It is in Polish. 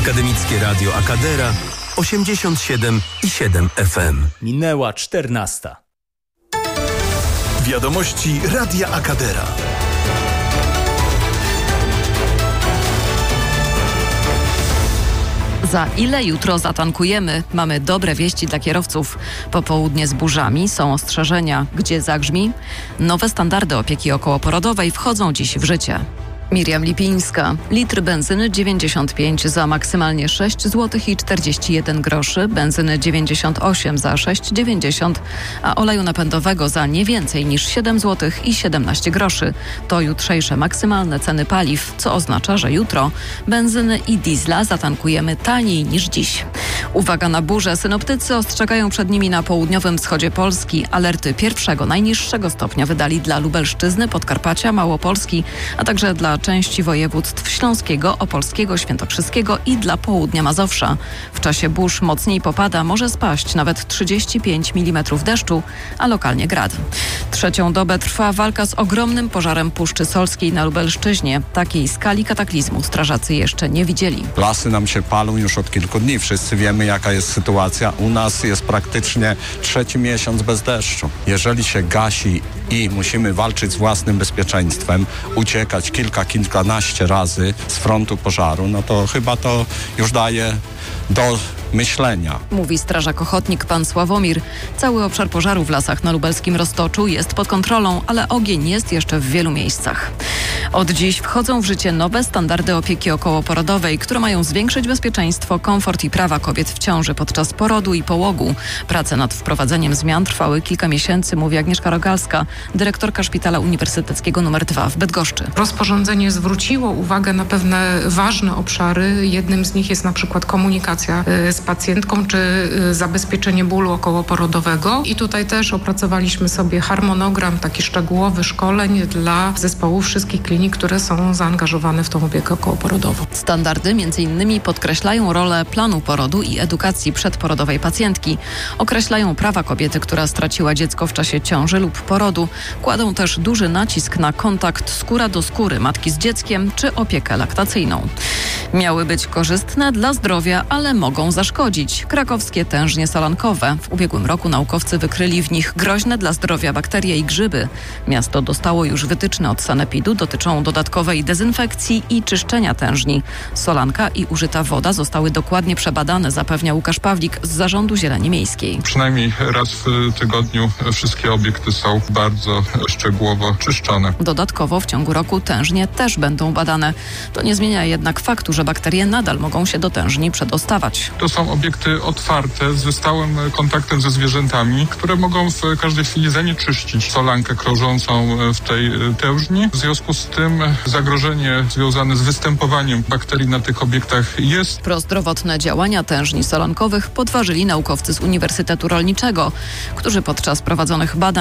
Akademickie Radio Akadera 87,7 FM. Minęła 14. Wiadomości Radia Akadera. Za ile jutro zatankujemy? Mamy dobre wieści dla kierowców. Popołudnie z burzami, są ostrzeżenia. Gdzie zagrzmi? Nowe standardy opieki okołoporodowej wchodzą dziś w życie. Miriam Lipińska. Litr benzyny 95 za maksymalnie 6 zł i 41 groszy, benzyny 98 za 6,90, a oleju napędowego za nie więcej niż 7 zł i 17 groszy. To jutrzejsze maksymalne ceny paliw, co oznacza, że jutro benzyny i diesla zatankujemy taniej niż dziś. Uwaga na burze. Synoptycy ostrzegają przed nimi na południowym wschodzie Polski. Alerty pierwszego, najniższego stopnia wydali dla Lubelszczyzny, Podkarpacia, Małopolski, a także dla części województw śląskiego, opolskiego, świętokrzyskiego i dla południa Mazowsza. W czasie burz mocniej popada, może spaść nawet 35 mm deszczu, a lokalnie grad. Trzecią dobę trwa walka z ogromnym pożarem Puszczy Solskiej na Lubelszczyźnie. Takiej skali kataklizmu strażacy jeszcze nie widzieli. Lasy nam się palą już od kilku dni. Wszyscy wiemy, jaka jest sytuacja. U nas jest praktycznie 3. miesiąc bez deszczu. Jeżeli się gasi i musimy walczyć z własnym bezpieczeństwem, uciekać kilkanaście razy z frontu pożaru, no to chyba to już daje do myślenia. Mówi strażak ochotnik pan Sławomir. Cały obszar pożaru w lasach na lubelskim Roztoczu jest pod kontrolą, ale ogień jest jeszcze w wielu miejscach. Od dziś wchodzą w życie nowe standardy opieki okołoporodowej, które mają zwiększyć bezpieczeństwo, komfort i prawa kobiet w ciąży podczas porodu i połogu. Prace nad wprowadzeniem zmian trwały kilka miesięcy, mówi Agnieszka Rogalska, dyrektorka Szpitala Uniwersyteckiego nr 2 w Bydgoszczy. Rozporządzenie zwróciło uwagę na pewne ważne obszary. Jednym z nich jest na przykład komunikacja z pacjentką czy zabezpieczenie bólu okołoporodowego. I tutaj też opracowaliśmy sobie harmonogram taki szczegółowy szkoleń dla zespołów wszystkich klinik, które są zaangażowane w tą opiekę okołoporodową. Standardy m.in. podkreślają rolę planu porodu i edukacji przedporodowej pacjentki. Określają prawa kobiety, która straciła dziecko w czasie ciąży lub porodu. Kładą też duży nacisk na kontakt skóra do skóry matki z dzieckiem czy opiekę laktacyjną. Miały być korzystne dla zdrowia, ale mogą zaszkodzić. Krakowskie tężnie solankowe. W ubiegłym roku naukowcy wykryli w nich groźne dla zdrowia bakterie i grzyby. Miasto dostało już wytyczne od sanepidu, dotyczą dodatkowej dezynfekcji i czyszczenia tężni. Solanka i użyta woda zostały dokładnie przebadane, zapewnia Łukasz Pawlik z Zarządu Zieleni Miejskiej. Przynajmniej raz w tygodniu wszystkie obiekty są bardzo szczegółowo czyszczone. Dodatkowo w ciągu roku tężnie też będą badane. To nie zmienia jednak faktu, że bakterie nadal mogą się do tężni przedostawać. To są obiekty otwarte, ze stałym kontaktem ze zwierzętami, które mogą w każdej chwili zanieczyścić solankę krążącą w tej tężni. W związku z tym zagrożenie związane z występowaniem bakterii na tych obiektach jest. Prozdrowotne działania tężni solankowych podważyli naukowcy z Uniwersytetu Rolniczego, którzy podczas prowadzonych badań